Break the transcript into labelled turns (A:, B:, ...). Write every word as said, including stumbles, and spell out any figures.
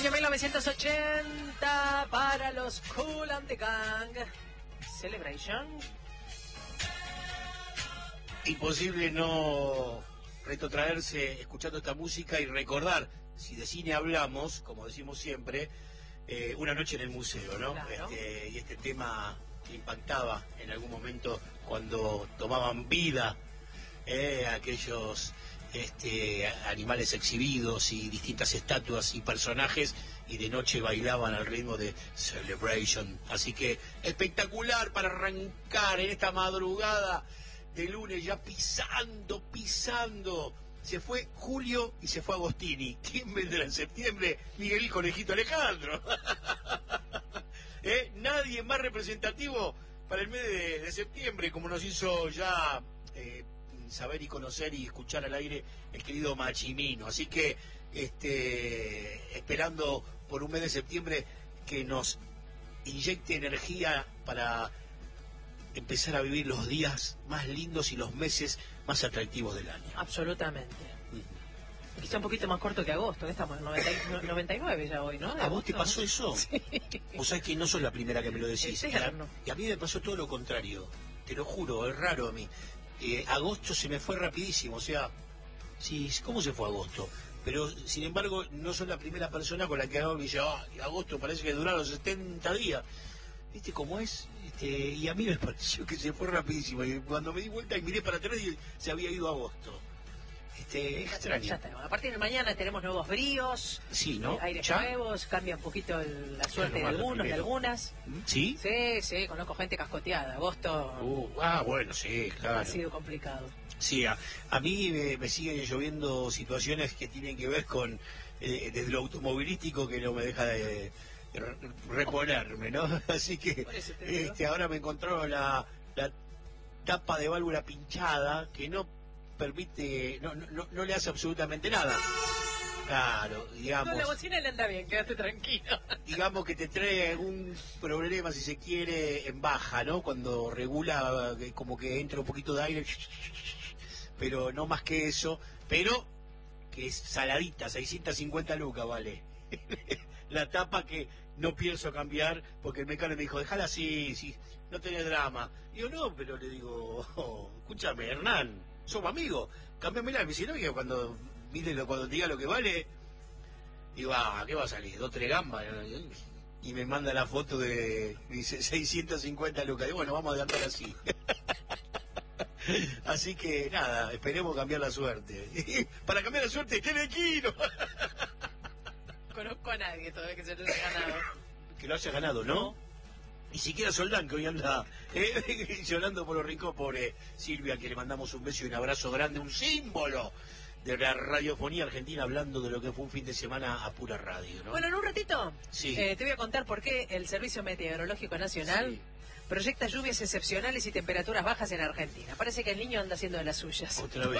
A: año mil novecientos ochenta para los Kool and the Gang. Celebration.
B: Imposible no retrotraerse escuchando esta música y recordar, si de cine hablamos, como decimos siempre, eh, Una noche en el museo, ¿no?
A: Claro.
B: Este, y este tema impactaba en algún momento cuando tomaban vida eh, aquellos este, animales exhibidos y distintas estatuas y personajes, y de noche bailaban al ritmo de Celebration. Así que espectacular para arrancar en esta madrugada de lunes, ya pisando, pisando. Se fue Julio y se fue Agostini. ¿Quién vendrá en septiembre? Miguel y Conejito Alejandro. ¿Eh? Nadie más representativo para el mes de, de septiembre, como nos hizo ya eh, saber y conocer y escuchar al aire el querido Machimino. Así que este, esperando por un mes de septiembre que nos inyecte energía para empezar a vivir los días más lindos y los meses más atractivos del año.
A: Absolutamente. Mm. Quizá un poquito más corto que agosto, ¿eh? Estamos en noventa y nueve ya hoy, ¿no?
B: ¿A vos te pasó eso?
A: Sí.
B: Vos sabés que no sos la primera que me lo decís.
A: Es eterno.
B: Y a mí me pasó todo lo contrario. Te lo juro, es raro a mí. Eh, agosto se me fue rapidísimo, o sea, sí, ¿cómo se fue agosto? Pero, sin embargo, no soy la primera persona con la que hago me dice, ah, agosto parece que duraron setenta días. ¿Viste cómo es? Este, y a mí me pareció que se fue rapidísimo. Y cuando me di vuelta y miré para atrás, y se había ido agosto. Este, extraño.
A: Ya está. A partir de mañana tenemos nuevos bríos,
B: Sí, ¿no?
A: eh, aires
B: ¿Ya?
A: nuevos, cambia un poquito el- la suerte de
B: nomás lo
A: algunos, de
B: primero.
A: algunas.
B: ¿Sí?
A: Sí, sí, conozco gente cascoteada. Agosto
B: Uh, ah, bueno, sí, claro.
A: ha sido complicado.
B: Sí, a, a mí me, me siguen lloviendo situaciones que tienen que ver con, eh, desde lo automovilístico, que no me deja de, de re- reponerme, ¿no? Así que
A: Por eso te digo.
B: este, ahora me encontraron la, la tapa de válvula pinchada, que no permite, no, no, no le hace absolutamente nada. Claro, digamos.
A: No, la bocina le anda bien, quédate tranquilo.
B: Digamos que te trae algún problema, si se quiere, en baja, ¿no? Cuando regula, eh, como que entra un poquito de aire, pero no más que eso, pero que es saladita, seiscientas cincuenta lucas vale. La tapa que no pienso cambiar, porque el mecánico me dijo, déjala así, sí, no tenés drama. Digo, no, pero le digo, oh, escúchame, Hernán, somos amigos, cámbiamela. Me dice, no, que cuando, mire, cuando te diga lo que vale, digo, ah, ¿qué va a salir? ¿Dos, tres gambas? Y me manda la foto de, dice, seiscientas cincuenta lucas. Y bueno, vamos a andar así. Así que, nada, esperemos cambiar la suerte. Para cambiar la suerte, Telequino.
A: Conozco a nadie todavía que se lo haya ganado.
B: Que lo haya ganado, ¿no? Ni siquiera Soldán, que hoy anda eh, llorando por los ricos, pobre Silvia, que le mandamos un beso y un abrazo grande, un símbolo de la radiofonía argentina, hablando de lo que fue un fin de semana a pura radio, ¿no?
A: Bueno, en un ratito
B: Sí.
A: eh, te voy a contar por qué el Servicio Meteorológico Nacional
B: Sí.
A: proyecta lluvias excepcionales y temperaturas bajas en Argentina. Parece que el niño anda haciendo de las suyas.
B: Otra vez.